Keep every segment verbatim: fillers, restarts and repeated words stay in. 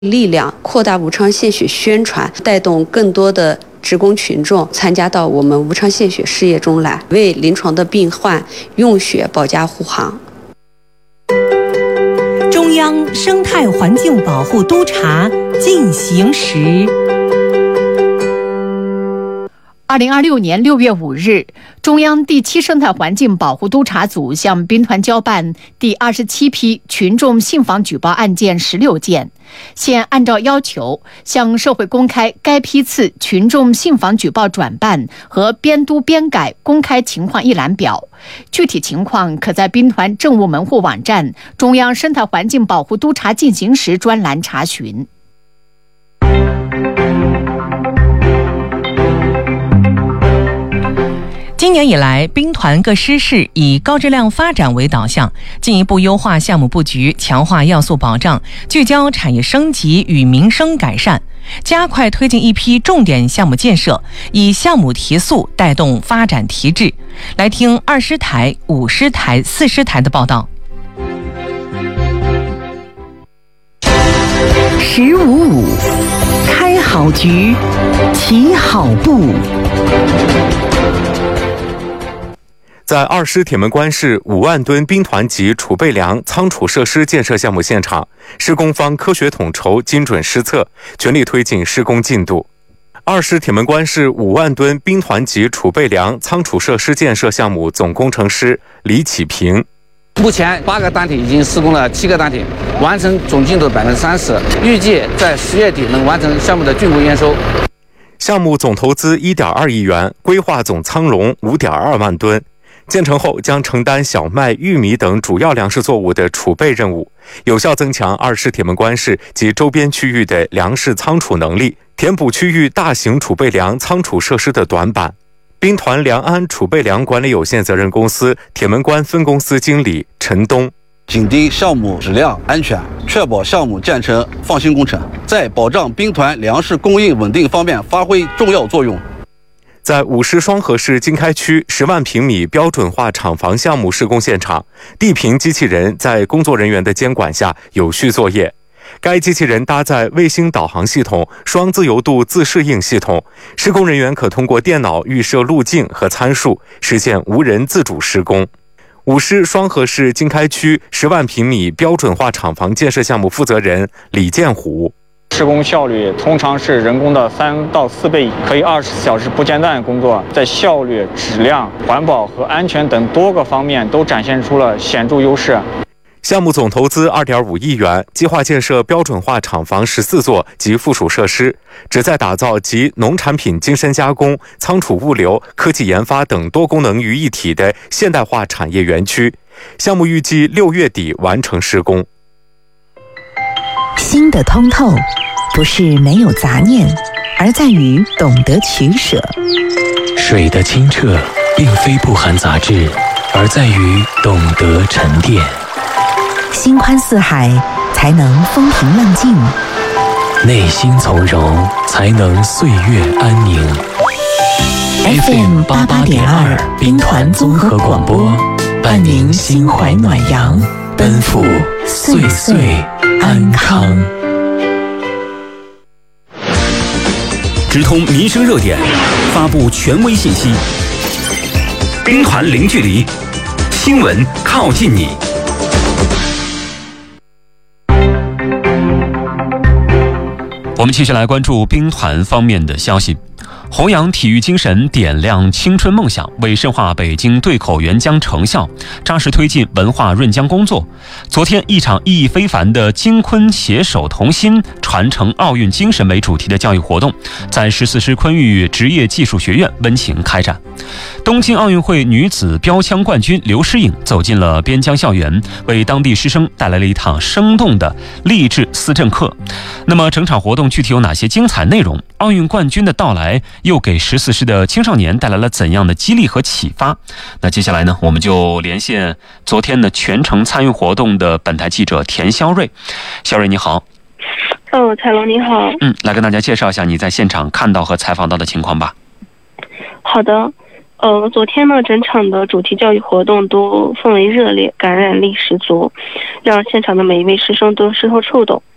力量，扩大无偿献血宣传，带动更多的职工群众参加到我们无偿献血事业中来，为临床的病患用血保驾护航。 中央生态环境保护督察进行时。 二零二六年六月五日，中央第七生态环境保护督察组向兵团交办第二十七批群众信访举报案件十六件，现按照要求向社会公开该批次群众信访举报转办和编督编改公开情况一览表，具体情况可在兵团政务门户网站中央生态环境保护督察进行时专栏查询。 今年以来，兵团各师室以高质量发展为导向，进一步优化项目布局，强化要素保障，聚焦产业升级与民生改善，加快推进一批重点项目建设，以项目提速带动发展提质。来听二师台、五师台、四师台的报道。 十五五，开好局，起好步。 在二师铁门关市五万吨兵团级储备粮仓储设施建设项目现场，施工方科学统筹、精准施策，全力推进施工进度。二师铁门关市五万吨兵团级储备粮仓储设施建设项目总工程师李启平。 目前八个单体已经施工了七个单体，完成总进度百分之三十，预计在十月底能完成项目的竣工验收。 项目总投资一点二亿元，规划总仓容五点二万吨。建成后将承担小麦、玉米等主要粮食作物的储备任务，有效增强二师铁门关市及周边区域的粮食仓储能力，填补区域大型储备粮仓储设施的短板。兵团粮安储备粮管理有限责任公司铁门关分公司经理陈东： 紧盯项目质量安全，确保项目建成放心工程，在保障兵团粮食供应稳定方面发挥重要作用。 在五师双河市经开区十万平米标准化厂房项目施工现场，地平机器人在工作人员的监管下有序作业。该机器人搭载卫星导航系统、双自由度自适应系统，施工人员可通过电脑预设路径和参数，实现无人自主施工。五师双河市经开区十万平米标准化厂房建设项目负责人李建虎： 施工效率通常是人工的三到四倍，可以二十四小时不间断工作，在效率、质量、环保和安全等多个方面都展现出了显著优势。 项目总投资二点五亿元，计划建设标准化厂房十四座及附属设施，旨在打造集农产品精深加工、仓储物流、科技研发等多功能于一体的现代化产业园区。项目预计六月底完成施工。 心的通透不是没有杂念，而在于懂得取舍。 水的清澈并非不含杂质，而在于懂得沉淀。 心宽似海，才能风平浪静； 内心从容，才能岁月安宁。 F M 八八点二兵团综合广播，伴您心怀暖阳，奔赴岁岁安康。 直通民生热点，发布权威信息。兵团零距离，新闻靠近你。我们继续来关注兵团方面的消息。弘扬体育精神，点亮青春梦想，为深化北京对口援疆成效，扎实推进文化润疆工作。昨天，一场意义非凡的京昆携手同心，传承奥运精神为主题的教育活动，在十四师昆玉职业技术学院温情开展。东京奥运会女子标枪冠军刘诗颖走进了边疆校园，为当地师生带来了一堂生动的励志思政课。那么，整场活动具体有哪些精彩内容？奥运冠军的到来又给十四师的青少年带来了怎样的激励和启发？那接下来呢，我们就连线昨天的全程参与活动的本台记者田肖瑞。肖瑞你好。 哦，彩龙你好。 嗯，来跟大家介绍一下你在现场看到和采访到的情况吧。 好的。呃，昨天呢，整场的主题教育活动都氛围热烈，感染力十足，让现场的每一位师生都深受触动。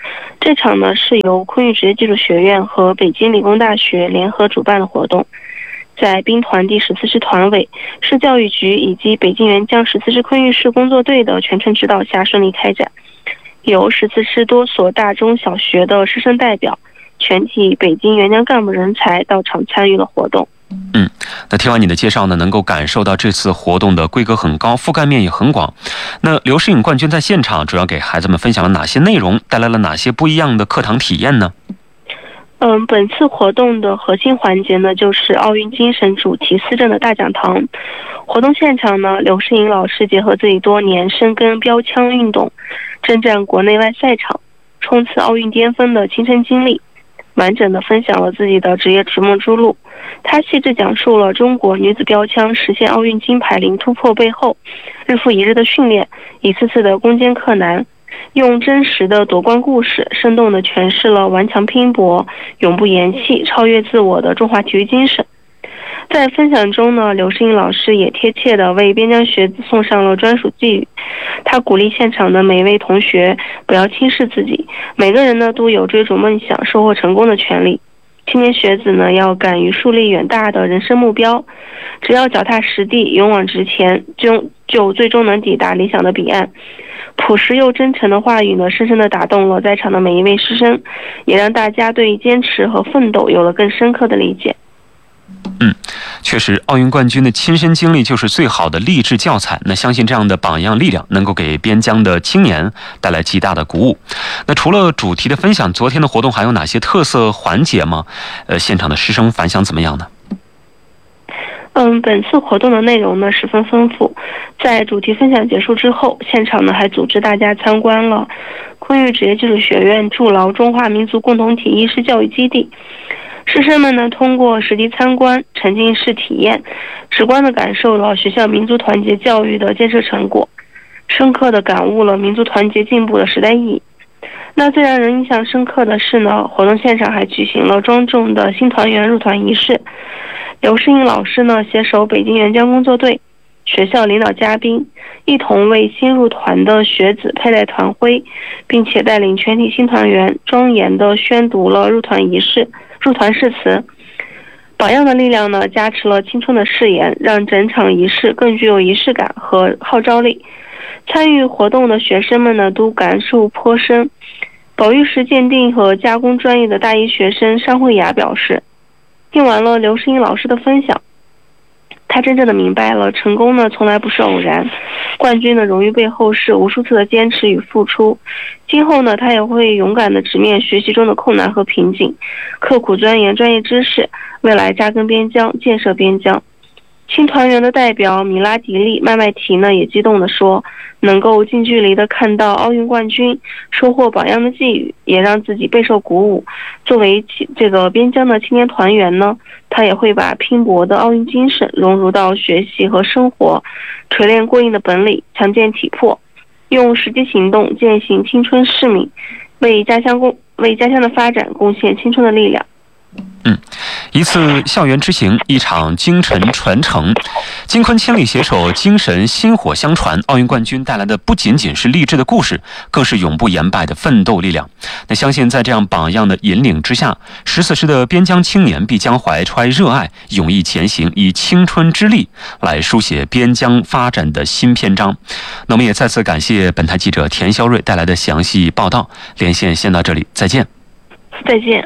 这场呢是由昆玉职业技术学院和北京理工大学联合主办的活动，在兵团第十四师团委、市教育局以及北京援疆十四师昆玉市工作队的全程指导下顺利开展，由十四师多所大中小学的师生代表、全体北京援疆干部人才到场参与了活动。 嗯，那听完你的介绍呢，能够感受到这次活动的规格很高，覆盖面也很广。那刘诗颖冠军在现场主要给孩子们分享了哪些内容，带来了哪些不一样的课堂体验呢？ 嗯，本次活动的核心环节呢，就是奥运精神主题思政的大讲堂。活动现场呢，刘诗颖老师结合自己多年深耕标枪运动、征战国内外赛场、冲刺奥运巅峰的亲身经历，完整的分享了自己的职业逐梦之路。他细致讲述了中国女子标枪实现奥运金牌零突破背后日复一日的训练，一次次的攻坚克难，用真实的夺冠故事生动地诠释了顽强拼搏、永不言弃、超越自我的中华体育精神。在分享中呢，刘诗颖老师也贴切地为边疆学子送上了专属寄语。他鼓励现场的每一位同学不要轻视自己，每个人呢都有追逐梦想、收获成功的权利。青年学子呢要敢于树立远大的人生目标，只要脚踏实地、勇往直前，就就最终能抵达理想的彼岸。朴实又真诚的话语呢，深深地打动了在场的每一位师生，也让大家对坚持和奋斗有了更深刻的理解。 嗯，确实，奥运冠军的亲身经历就是最好的励志教材。那相信这样的榜样力量能够给边疆的青年带来极大的鼓舞。那除了主题的分享，昨天的活动还有哪些特色环节吗？呃，现场的师生反响怎么样呢？ 嗯，本次活动的内容呢十分丰富。在主题分享结束之后，现场呢还组织大家参观了昆玉职业技术学院筑牢中华民族共同体医师教育基地。师生们呢通过实地参观、沉浸式体验，直观地感受了学校民族团结教育的建设成果，深刻地感悟了民族团结进步的时代意义。那最让人印象深刻的是呢，活动现场还举行了庄重的新团员入团仪式。刘诗颖老师呢携手北京援疆工作队、学校领导嘉宾，一同为新入团的学子佩戴团徽，并且带领全体新团员庄严地宣读了入团仪式、入团誓词。榜样的力量呢，加持了青春的誓言，让整场仪式更具有仪式感和号召力。参与活动的学生们呢，都感受颇深。保育师鉴定和加工专业的大一学生商慧雅表示，听完了刘诗颖老师的分享，他真正的明白了成功呢从来不是偶然，冠军的荣誉背后是无数次的坚持与付出。今后呢，他也会勇敢的直面学习中的困难和瓶颈，刻苦钻研专业知识，未来扎根边疆，建设边疆。新团员的代表米拉迪利麦麦提呢也激动地说，能够近距离的看到奥运冠军收获榜样的寄语，也让自己备受鼓舞。作为这个边疆的青年团员呢，他也会把拼搏的奥运精神融入到学习和生活，锤炼过硬的本领，强健体魄，用实际行动践行青春使命，为家乡贡为家乡的发展贡献青春的力量。 嗯，一次校园之行，一场精神传承。金昆千里携手，精神薪火相传。奥运冠军带来的不仅仅是励志的故事，更是永不言败的奋斗力量。那相信在这样榜样的引领之下，十四师的边疆青年必将怀揣热爱，勇毅前行，以青春之力来书写边疆发展的新篇章。那我们也再次感谢本台记者田肖瑞带来的详细报道。连线先到这里，再见。 再见。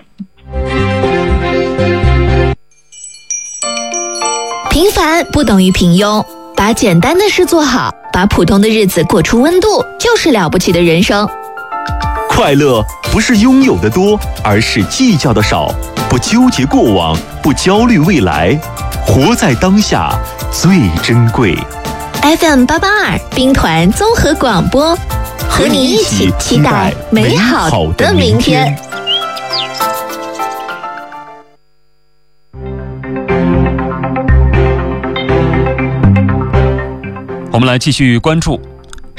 平凡不等于平庸，把简单的事做好，把普通的日子过出温度，就是了不起的人生。 快乐不是拥有的多，而是计较的少。不纠结过往，不焦虑未来，活在当下最珍贵。 F M 八八二兵团综合广播，和你一起期待美好的明天。 我们来继续关注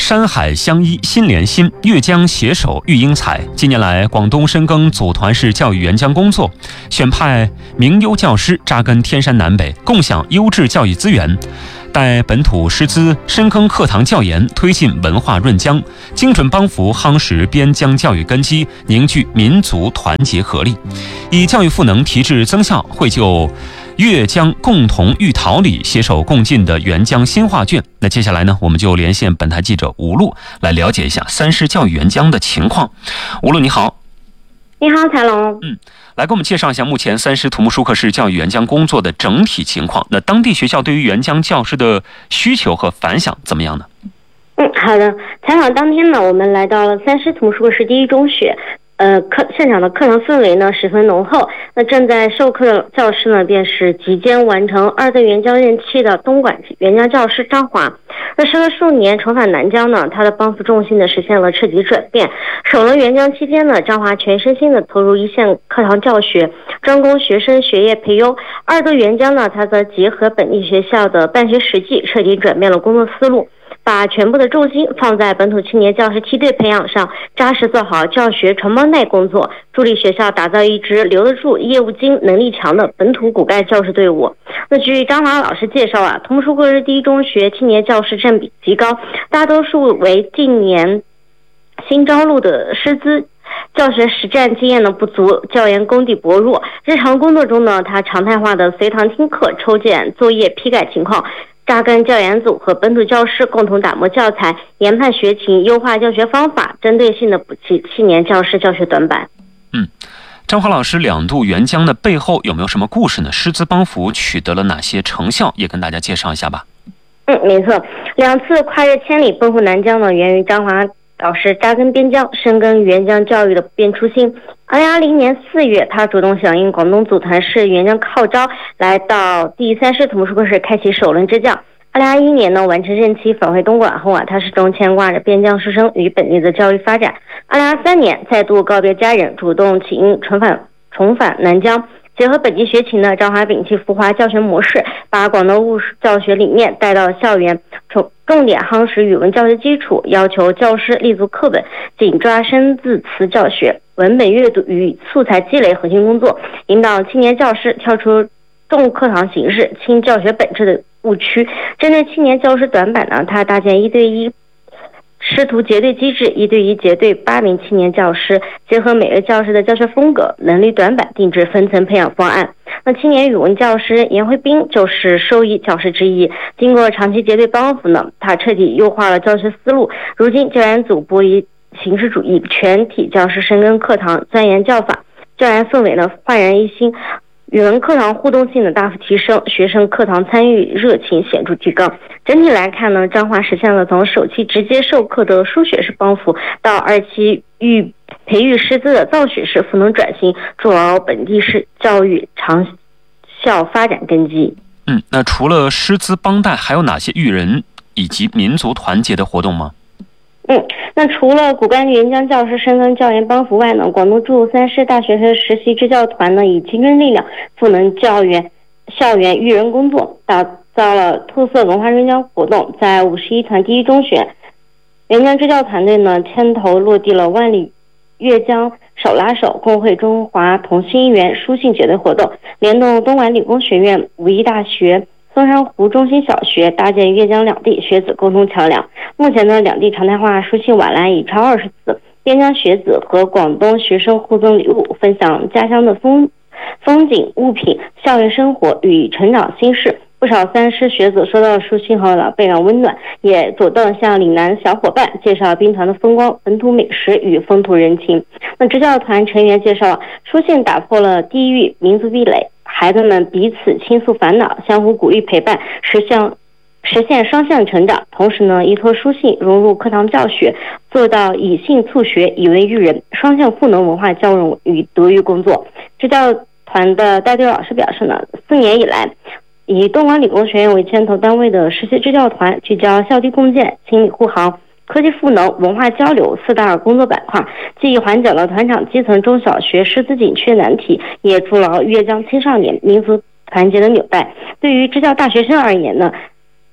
山海相依心连心，越江携手育英才。近年来，广东深耕组团式教育援疆工作，选派名优教师扎根天山南北，共享优质教育资源，带本土师资深耕课堂教研，推进文化润疆，精准帮扶夯实边疆教育根基，凝聚民族团结合力，以教育赋能提质增效，绘就越江共同育桃李，携手共进的援疆新画卷。那接下来呢，我们就连线本台记者吴璐来了解一下三师教育援疆的情况。吴璐你好。 你好，彩龙。 嗯，来给我们介绍一下目前三师土木舒克市教育援疆工作的整体情况。那当地学校对于援疆教师的需求和反响怎么样呢？ 嗯，好的。采访当天呢，我们来到了三师土木舒克市第一中学。呃，课现场的课堂氛围呢十分浓厚。那正在授课的教师呢，便是即将完成二队援疆任期的东莞援疆教师张华。那时隔数年重返南疆呢，他的帮扶重心呢实现了彻底转变。首轮援疆期间呢，张华全身心的投入一线课堂教学，专攻学生学业培优。二队援疆呢，他则结合本地学校的办学实际，彻底转变了工作思路。把全部的重心放在本土青年教师梯队培养上，扎实做好教学传帮带工作，助力学校打造一支留得住、业务精、能力强的本土骨干教师队伍。那据张华老师介绍啊，土木舒克市第一中学青年教师占比极高，大多数为近年新招录的师资。教学实战经验呢不足，教研功底薄弱。日常工作中呢，他常态化的随堂听课、抽检作业、批改情况。扎根教研组和本土教师共同打磨教材，研判学情，优化教学方法，针对性的补齐青年教师教学短板。 嗯，张华老师两度援疆的背后有没有什么故事呢？师资帮扶取得了哪些成效？也跟大家介绍一下吧。 嗯，没错，两次跨越千里奔赴南疆呢，源于张华老师扎根边疆、深耕援疆教育的不变初心。二零二零年四月，他主动响应广东组团式援疆号召，来到第三师土木舒克市开启首轮支教。二零二一年呢，完成任期返回东莞后啊，他始终牵挂着边疆师生与本地的教育发展。二零二三年再度告别家人，主动起因重返重返南疆。结合本地学情呢，张华摒弃浮华教学模式，把广东务实教学理念带到校园，重重点夯实语文教学基础，要求教师立足课本，紧抓生字词教学、文本阅读与素材积累核心工作，引导青年教师跳出重课堂形式、轻教学本质的误区。针对青年教师短板呢，他搭建一对一师徒结对机制，一对一结对八名青年教师，结合每位教师的教学风格、能力短板，定制分层培养方案。那青年语文教师严慧斌就是受益教师之一。经过长期结对帮扶呢，他彻底优化了教学思路。如今教研组剥离形式主义，全体教师深耕课堂，钻研教法，教研氛围呢焕然一新。语文课堂互动性的大幅提升，学生课堂参与热情显著提高。整体来看呢，张华实现了从首期直接授课的输血式帮扶，到二期育培育师资的造血式赋能转型，筑牢本地市教育长效发展根基。 嗯，那除了师资帮带，还有哪些育人以及民族团结的活动吗？ 嗯，那除了骨干援疆教师深耕教研帮扶外呢，广东驻三师大学生实习支教团呢，以青春力量赋能教员校园育人工作，打造了特色文化援疆活动。在五十一团第一中学，援疆支教团队呢牵头落地了万里越疆手拉手共绘中华同心圆书信结对活动，联动东莞理工学院、武义大学、松山湖中心小学，搭建越疆两地学子沟通桥梁。目前呢，两地常态化书信往来已超二十次，边疆学子和广东学生互赠礼物，分享家乡的风风景、物品、校园生活与成长心事。不少三师学子收到书信后呢，倍感温暖，也主动向岭南小伙伴介绍兵团的风光、本土美食与风土人情。那支教团成员介绍，书信打破了地域、民族壁垒，孩子们彼此倾诉烦恼，相互鼓励陪伴，实现实现双向成长。同时呢，依托书信融入课堂教学，做到以信促学，以文育人，双向赋能文化交融与德育工作。支教团的带队老师表示呢，四年以来，以东莞理工学院为牵头单位的实习支教团，聚焦校地共建、心理护航、科技赋能、文化交流四大工作板块，既缓解了团场基层中小学师资紧缺难题，也筑牢越疆青少年民族团结的纽带。对于支教大学生而言呢，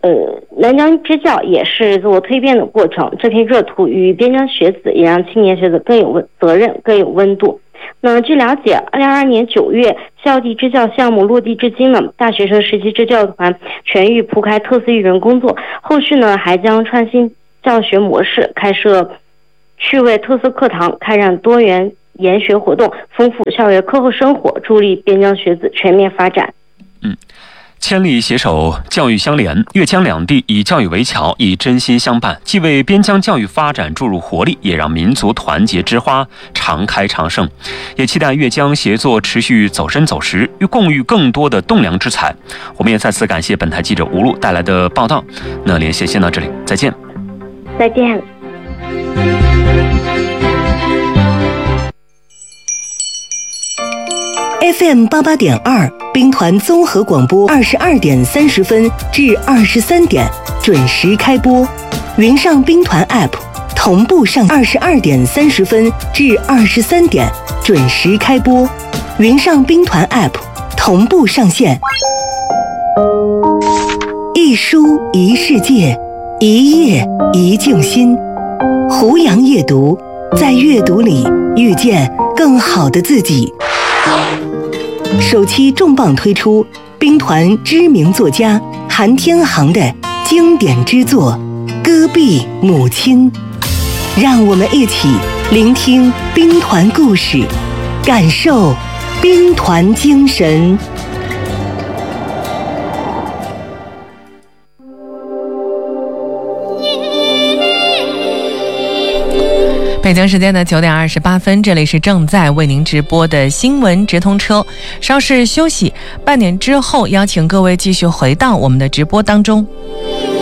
呃，南疆支教也是自我蜕变的过程。这片热土与边疆学子也让青年学子更有温责任，更有温度。那据了解，二零二二年九月，校地支教项目落地至今呢，大学生实习支教团全域铺开特色育人工作。后续呢，还将创新教学模式，开设趣味特色课堂，开展多元研学活动，丰富校园课后生活，助力边疆学子全面发展。 嗯。千里携手，教育相连，粤江两地以教育为桥，以真心相伴，既为边疆教育发展注入活力，也让民族团结之花常开常盛。也期待粤江协作持续走深走实，共育更多的栋梁之才。我们也再次感谢本台记者吴璐带来的报道。那连线先到这里，再见。 再见。 F M 八八点二，兵团综合广播，二十二点三十分至二十三点准时开播。云上兵团 App 同步上，二十二点三十分至二十三点准时开播。云上兵团 App 同步上线。一书一世界，一页一静心。胡杨夜读，在阅读里遇见更好的自己。首期重磅推出兵团知名作家韩天航的经典之作《戈壁母亲》，让我们一起聆听兵团故事，感受兵团精神。 北京时间的九点二十八分，这里是正在为您直播的新闻直通车。稍事休息，半点之后邀请各位继续回到我们的直播当中。